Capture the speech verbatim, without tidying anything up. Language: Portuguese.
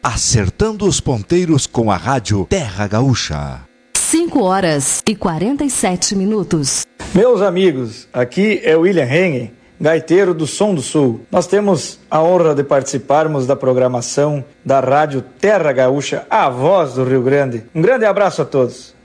acertando os ponteiros com a rádio Terra Gaúcha. cinco horas e quarenta e sete minutos. Meus amigos, aqui é William Hengen, gaiteiro do Som do Sul. Nós temos a honra de participarmos da programação da rádio Terra Gaúcha, a voz do Rio Grande. Um grande abraço a todos.